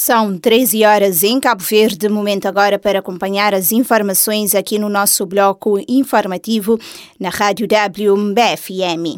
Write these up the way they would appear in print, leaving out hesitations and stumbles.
São 13 horas em Cabo Verde, momento agora para acompanhar as informações aqui no nosso bloco informativo na Rádio WBFM.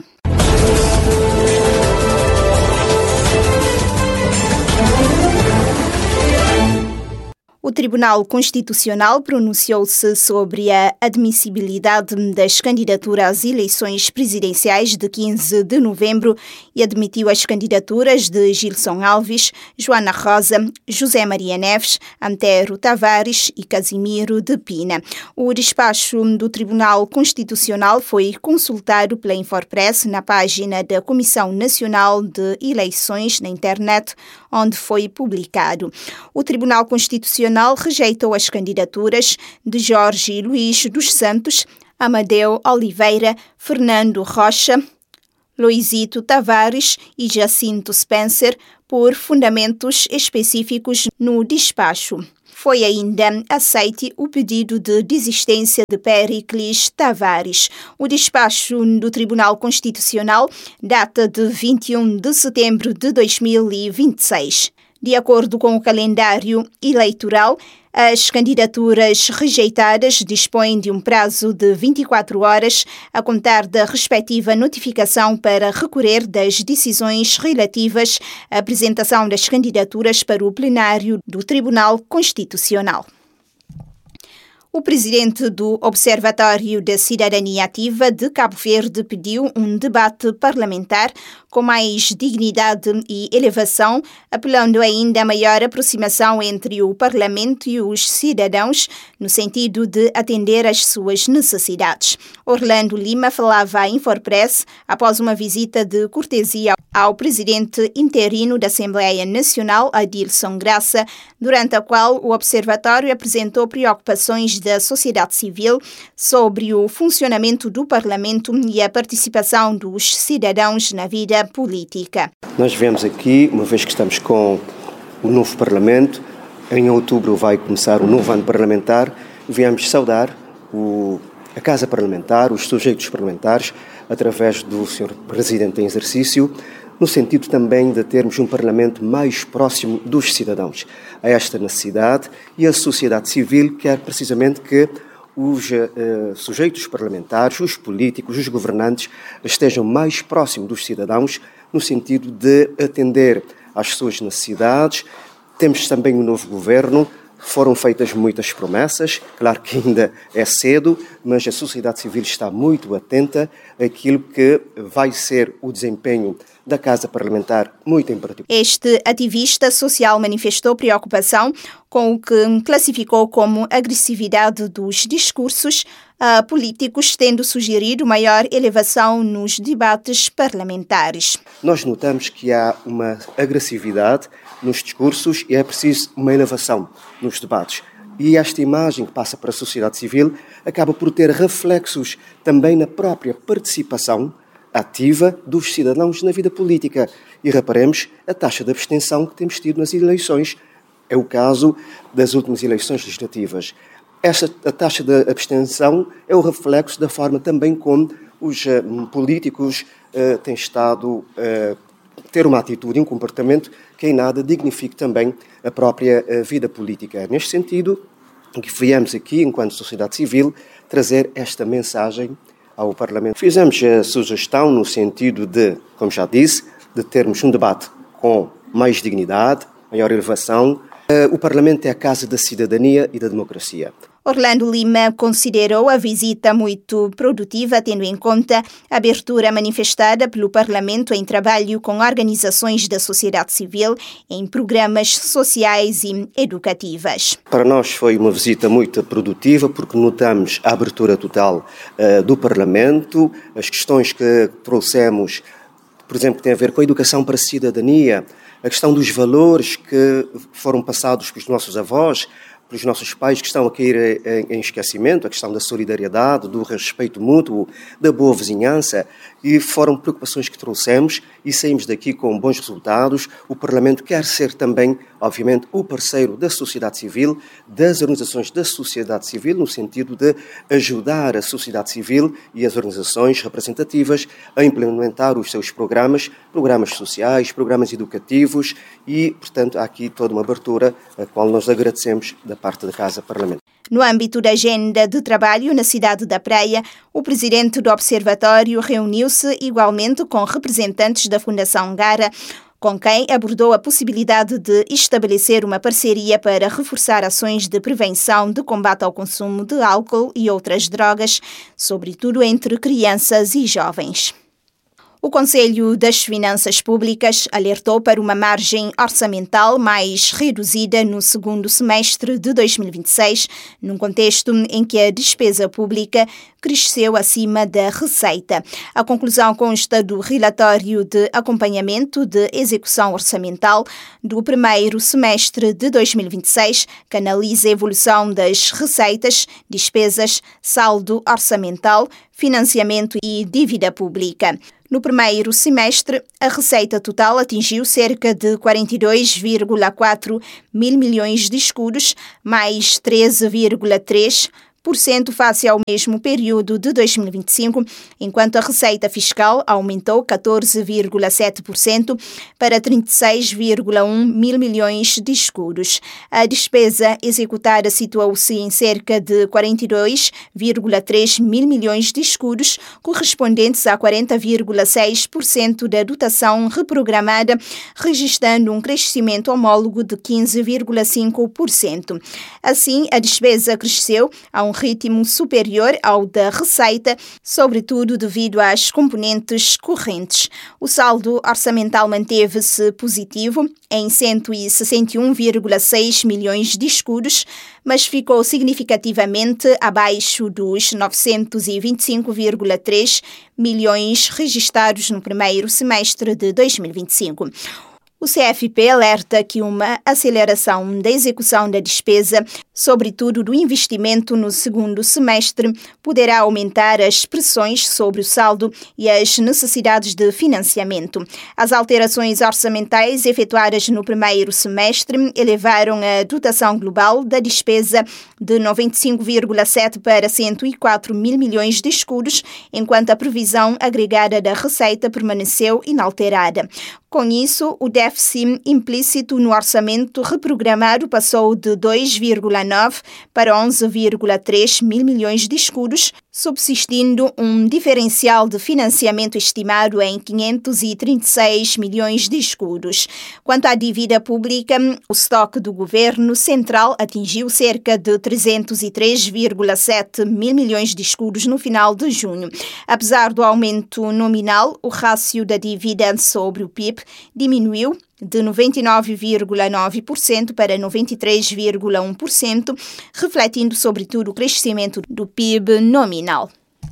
O Tribunal Constitucional pronunciou-se sobre a admissibilidade das candidaturas às eleições presidenciais de 15 de novembro e admitiu as candidaturas de Gilson Alves, Joana Rosa, José Maria Neves, Antero Tavares e Casimiro de Pina. O despacho do Tribunal Constitucional foi consultado pela Infopress na página da Comissão Nacional de Eleições na internet, onde foi publicado. O Tribunal Constitucional rejeitou as candidaturas de Jorge Luís dos Santos, Amadeu Oliveira, Fernando Rocha, Luizito Tavares e Jacinto Spencer por fundamentos específicos no despacho. Foi ainda aceite o pedido de desistência de Péricles Tavares. O despacho do Tribunal Constitucional data de 21 de setembro de 2026. De acordo com o calendário eleitoral, as candidaturas rejeitadas dispõem de um prazo de 24 horas a contar da respectiva notificação para recorrer das decisões relativas à apresentação das candidaturas para o plenário do Tribunal Constitucional. O presidente do Observatório da Cidadania Ativa de Cabo Verde pediu um debate parlamentar com mais dignidade e elevação, apelando ainda a maior aproximação entre o Parlamento e os cidadãos, no sentido de atender às suas necessidades. Orlando Lima falava à Infopress após uma visita de cortesia ao presidente interino da Assembleia Nacional, Adilson Graça, durante a qual o Observatório apresentou preocupações da sociedade civil sobre o funcionamento do Parlamento e a participação dos cidadãos na vida política. Nós vemos aqui, uma vez que estamos com o novo Parlamento, em outubro vai começar o novo ano parlamentar, viemos saudar a Casa Parlamentar, os sujeitos parlamentares, através do Sr. Presidente em exercício, no sentido também de termos um Parlamento mais próximo dos cidadãos. A esta necessidade e a sociedade civil quer precisamente que os sujeitos parlamentares, os políticos, os governantes estejam mais próximos dos cidadãos no sentido de atender às suas necessidades. Temos também um novo governo. Foram feitas muitas promessas, claro que ainda é cedo, mas a sociedade civil está muito atenta àquilo que vai ser o desempenho da Casa Parlamentar, muito em particular. Este ativista social manifestou preocupação com o que classificou como agressividade dos discursos políticos, tendo sugerido maior elevação nos debates parlamentares. Nós notamos que há uma agressividade nos discursos e é preciso uma elevação nos debates. E esta imagem que passa para a sociedade civil acaba por ter reflexos também na própria participação ativa dos cidadãos na vida política. E reparemos a taxa de abstenção que temos tido nas eleições. É o caso das últimas eleições legislativas. A taxa de abstenção é o reflexo da forma também como os políticos têm estado a ter uma atitude e um comportamento que em nada dignifique também a própria vida política. É neste sentido que viemos aqui, enquanto sociedade civil, trazer esta mensagem ao Parlamento. Fizemos a sugestão no sentido de, como já disse, de termos um debate com mais dignidade, maior elevação. O Parlamento é a casa da cidadania e da democracia. Orlando Lima considerou a visita muito produtiva, tendo em conta a abertura manifestada pelo Parlamento em trabalho com organizações da sociedade civil em programas sociais e educativas. Para nós foi uma visita muito produtiva, porque notamos a abertura total do Parlamento, as questões que trouxemos, por exemplo, que têm a ver com a educação para a cidadania, a questão dos valores que foram passados pelos nossos avós, pelos nossos pais que estão a cair em esquecimento, a questão da solidariedade, do respeito mútuo, da boa vizinhança, e foram preocupações que trouxemos e saímos daqui com bons resultados. O Parlamento quer ser também, obviamente, o parceiro da sociedade civil, das organizações da sociedade civil, no sentido de ajudar a sociedade civil e as organizações representativas a implementar os seus programas sociais, programas educativos e, portanto, há aqui toda uma abertura a qual nós agradecemos da parte da Casa Parlamento. No âmbito da agenda de trabalho na cidade da Praia, o presidente do Observatório reuniu-se igualmente com representantes da Fundação Gara, com quem abordou a possibilidade de estabelecer uma parceria para reforçar ações de prevenção de combate ao consumo de álcool e outras drogas, sobretudo entre crianças e jovens. O Conselho das Finanças Públicas alertou para uma margem orçamental mais reduzida no segundo semestre de 2026, num contexto em que a despesa pública cresceu acima da receita. A conclusão consta do relatório de acompanhamento de execução orçamental do primeiro semestre de 2026, que analisa a evolução das receitas, despesas, saldo orçamental, financiamento e dívida pública. No primeiro semestre, a receita total atingiu cerca de 42,4 mil milhões de escudos, mais 13,3% face ao mesmo período de 2025, enquanto a receita fiscal aumentou 14,7% para 36,1 mil milhões de escudos. A despesa executada situou-se em cerca de 42,3 mil milhões de escudos, correspondentes a 40,6% da dotação reprogramada, registrando um crescimento homólogo de 15,5%. Assim, a despesa cresceu a um ritmo superior ao da receita, sobretudo devido às componentes correntes. O saldo orçamental manteve-se positivo em 161,6 milhões de escudos, mas ficou significativamente abaixo dos 925,3 milhões registrados no primeiro semestre de 2025. O CFP alerta que uma aceleração da execução da despesa, sobretudo do investimento no segundo semestre, poderá aumentar as pressões sobre o saldo e as necessidades de financiamento. As alterações orçamentais efetuadas no primeiro semestre elevaram a dotação global da despesa de 95,7 para 104 mil milhões de escudos, enquanto a previsão agregada da receita permaneceu inalterada. Com isso, o déficit implícito no orçamento reprogramado passou de 2,9 para 11,3 mil milhões de escudos, subsistindo um diferencial de financiamento estimado em 536 milhões de escudos. Quanto à dívida pública, o estoque do governo central atingiu cerca de 303,7 mil milhões de escudos no final de junho. Apesar do aumento nominal, o rácio da dívida sobre o PIB diminuiu de 99,9% para 93,1%, refletindo sobretudo o crescimento do PIB nominal.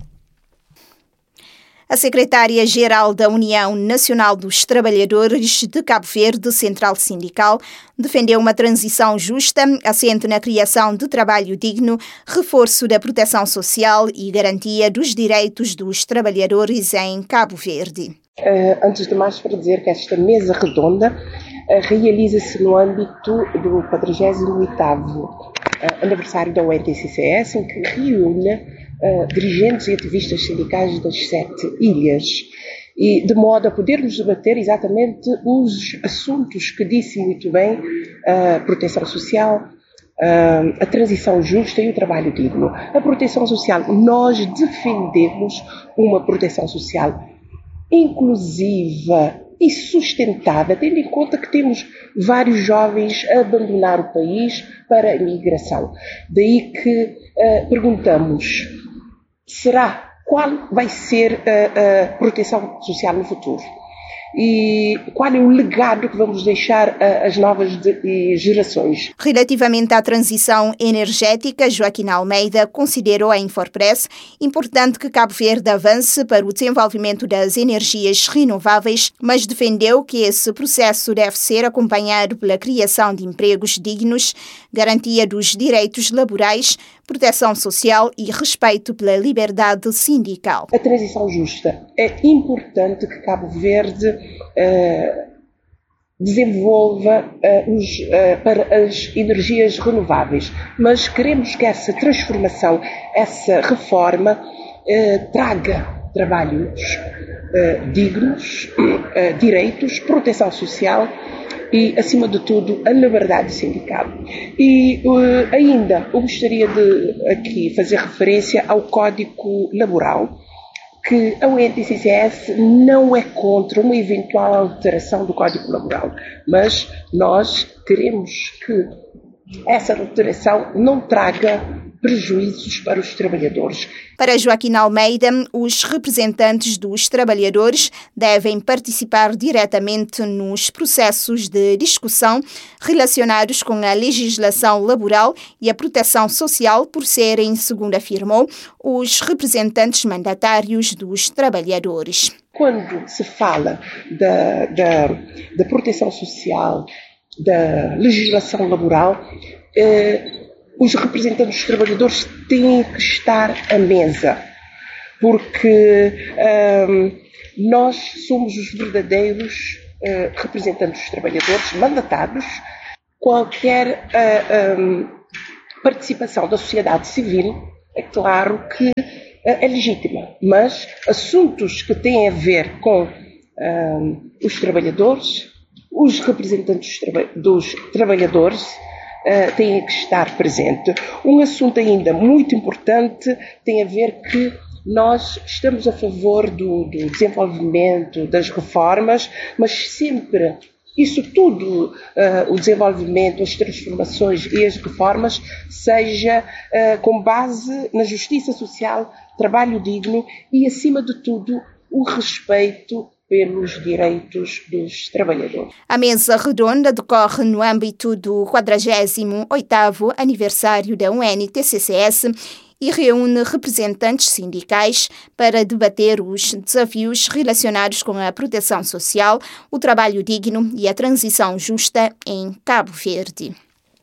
A secretária-geral da União Nacional dos Trabalhadores de Cabo Verde, Central Sindical, defendeu uma transição justa, assente na criação de trabalho digno, reforço da proteção social e garantia dos direitos dos trabalhadores em Cabo Verde. Antes de mais, para dizer que esta mesa redonda realiza-se no âmbito do 48º aniversário da UNTCCS, em que reúne dirigentes e ativistas sindicais das 7 ilhas, e de modo a podermos debater exatamente os assuntos que disse muito bem: a proteção social, a transição justa e o trabalho digno. A proteção social, nós defendemos uma proteção social inclusiva e sustentável, tendo em conta que temos vários jovens a abandonar o país para a imigração. Daí que perguntamos: qual vai ser a proteção social no futuro? e qual é o legado que vamos deixar às novas gerações. Relativamente à transição energética, Joaquim Almeida considerou à Infopress importante que Cabo Verde avance para o desenvolvimento das energias renováveis, mas defendeu que esse processo deve ser acompanhado pela criação de empregos dignos, garantia dos direitos laborais, proteção social e respeito pela liberdade sindical. A transição justa. É importante que Cabo Verde desenvolva para as energias renováveis, mas queremos que essa transformação, essa reforma traga trabalhos dignos, direitos, proteção social e, acima de tudo, a liberdade sindical. E ainda eu gostaria de aqui fazer referência ao Código Laboral, que a UNTCCS não é contra uma eventual alteração do Código Laboral, mas nós queremos que essa alteração não traga prejuízos para os trabalhadores. Para Joaquim Almeida, os representantes dos trabalhadores devem participar diretamente nos processos de discussão relacionados com a legislação laboral e a proteção social por serem, segundo afirmou, os representantes mandatários dos trabalhadores. Quando se fala da proteção social, da legislação laboral, os representantes dos trabalhadores têm que estar à mesa, porque nós somos os verdadeiros representantes dos trabalhadores, mandatados. Qualquer participação da sociedade civil, é claro que é legítima, mas assuntos que têm a ver com os trabalhadores, os representantes dos trabalhadores, têm que estar presente. Um assunto ainda muito importante tem a ver que nós estamos a favor do desenvolvimento, das reformas, mas sempre isso tudo, o desenvolvimento, as transformações e as reformas, seja com base na justiça social, trabalho digno e, acima de tudo, o respeito pelos direitos dos trabalhadores. A mesa redonda decorre no âmbito do 48º aniversário da UNTCCS e reúne representantes sindicais para debater os desafios relacionados com a proteção social, o trabalho digno e a transição justa em Cabo Verde.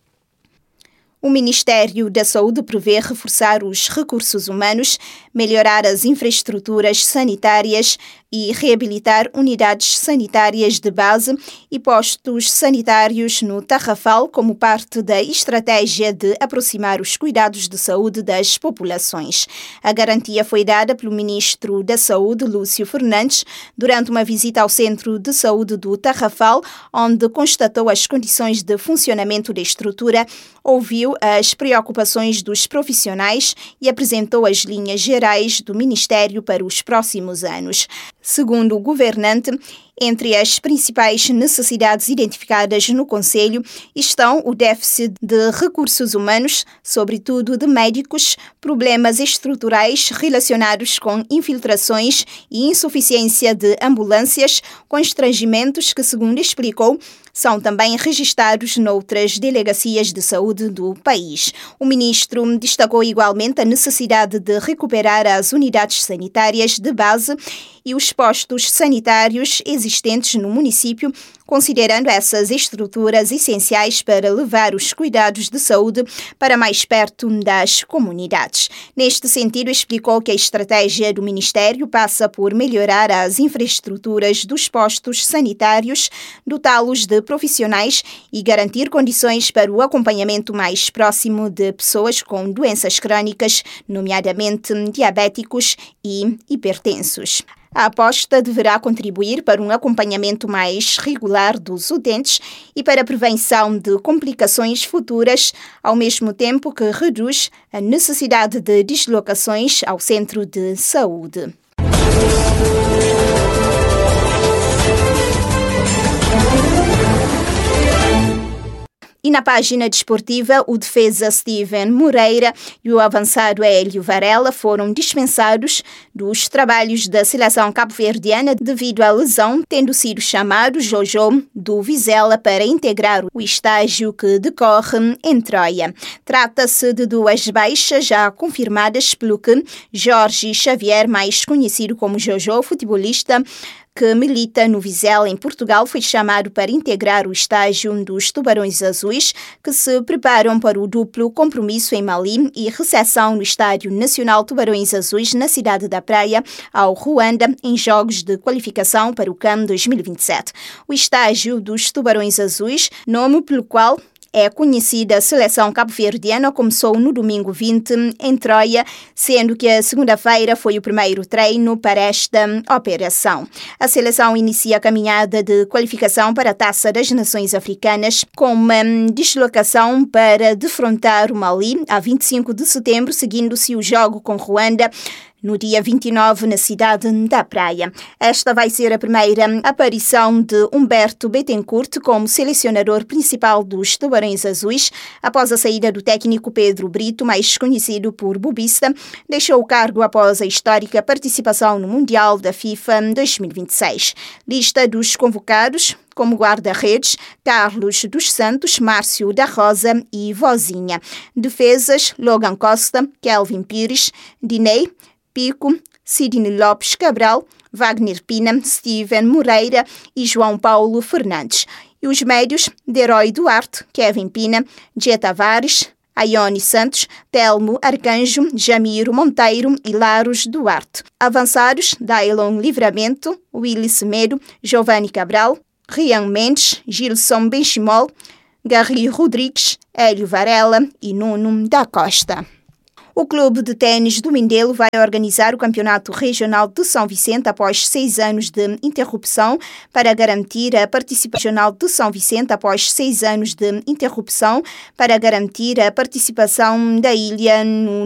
O Ministério da Saúde prevê reforçar os recursos humanos, melhorar as infraestruturas sanitárias e reabilitar unidades sanitárias de base e postos sanitários no Tarrafal como parte da estratégia de aproximar os cuidados de saúde das populações. A garantia foi dada pelo Ministro da Saúde, Lúcio Fernandes, durante uma visita ao Centro de Saúde do Tarrafal, onde constatou as condições de funcionamento da estrutura, ouviu as preocupações dos profissionais e apresentou as linhas gerais do Ministério para os próximos anos. Segundo o governante, entre as principais necessidades identificadas no Conselho estão o déficit de recursos humanos, sobretudo de médicos, problemas estruturais relacionados com infiltrações e insuficiência de ambulâncias, constrangimentos que, segundo explicou, são também registados noutras delegacias de saúde do país. O ministro destacou igualmente a necessidade de recuperar as unidades sanitárias de base e os postos sanitários existentes no município, considerando essas estruturas essenciais para levar os cuidados de saúde para mais perto das comunidades. Neste sentido, explicou que a estratégia do Ministério passa por melhorar as infraestruturas dos postos sanitários, dotá-los de profissionais e garantir condições para o acompanhamento mais próximo de pessoas com doenças crônicas, nomeadamente diabéticos e hipertensos. A aposta deverá contribuir para um acompanhamento mais regular dos utentes e para a prevenção de complicações futuras, ao mesmo tempo que reduz a necessidade de deslocações ao centro de saúde. E na página desportiva, o defesa Steven Moreira e o avançado Hélio Varela foram dispensados dos trabalhos da seleção cabo-verdiana devido à lesão, tendo sido chamado Jojo do Vizela para integrar o estágio que decorre em Troia. Trata-se de duas baixas já confirmadas, pelo que Jorge Xavier, mais conhecido como Jojo, futebolista que milita no Vizela, em Portugal, foi chamado para integrar o estágio dos Tubarões Azuis, que se preparam para o duplo compromisso em Mali e recepção no Estádio Nacional Tubarões Azuis, na cidade da Praia, ao Ruanda, em jogos de qualificação para o CAN 2027. O estágio dos Tubarões Azuis, nome pelo qual é conhecida a seleção cabo-verdiana, começou no domingo 20 em Troia, sendo que a segunda-feira foi o primeiro treino para esta operação. A seleção inicia a caminhada de qualificação para a Taça das Nações Africanas com uma deslocação para defrontar o Mali a 25 de setembro, seguindo-se o jogo com Ruanda no dia 29, na cidade da Praia. Esta vai ser a primeira aparição de Humberto Bettencourt como selecionador principal dos Tubarões Azuis, após a saída do técnico Pedro Brito, mais conhecido por Bubista, deixou o cargo após a histórica participação no Mundial da FIFA 2026. Lista dos convocados: como guarda-redes, Carlos dos Santos, Márcio da Rosa e Vozinha. Defesas: Logan Costa, Kelvin Pires, Diney, Pico, Sidney Lopes Cabral, Wagner Pina, Steven Moreira e João Paulo Fernandes. E os médios: Deroy Duarte, Kevin Pina, Gia Tavares, Aione Santos, Telmo Arcanjo, Jamiro Monteiro e Laros Duarte. Avançados: Dailon Livramento, Willy Semedo, Giovanni Cabral, Rian Mendes, Gilson Benchimol, Gary Rodrigues, Hélio Varela e Nuno da Costa. O Clube de Ténis do Mindelo vai organizar o Campeonato Regional de São Vicente após 6 anos de interrupção para garantir a participação de São Vicente após 6 anos de interrupção para garantir a participação da ilha no